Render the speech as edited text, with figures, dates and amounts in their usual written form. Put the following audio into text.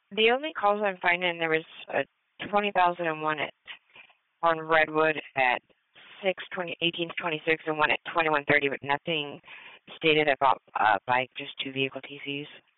The only calls I'm finding, there was a 20,001 on Redwood at 1826 and one at 2130, but nothing stated about bike, just two vehicle TCs.